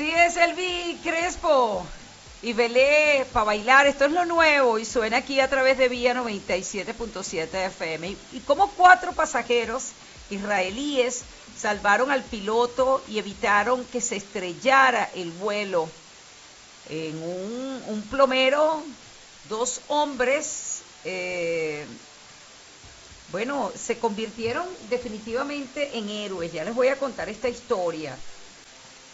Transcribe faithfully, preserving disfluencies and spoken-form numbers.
Así es, Elvi Crespo y Belé para bailar. Esto es lo nuevo y suena aquí a través de Vía noventa y siete punto siete F M. Y, y como cuatro pasajeros israelíes salvaron al piloto y evitaron que se estrellara el vuelo. En un, un plomero, dos hombres, eh, bueno, se convirtieron definitivamente en héroes. Ya les voy a contar esta historia.